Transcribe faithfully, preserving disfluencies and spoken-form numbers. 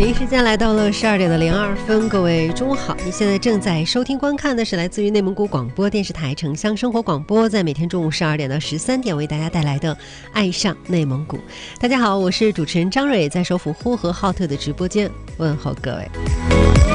北京时间来到了十二点的零二分，各位中午好！你现在正在收听观看的是来自于内蒙古广播电视台城乡生活广播，在每天中午十二点到十三点为大家带来的《爱上内蒙古》。大家好，我是主持人张蕊，在首府呼和浩特的直播间问候各位。